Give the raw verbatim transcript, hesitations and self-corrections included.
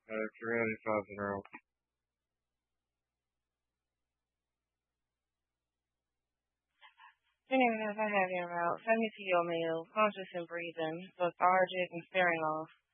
Uh, Serenity five zero. Anyone else I have you route, send me to your meal, conscious and breathing, lethargic and staring off.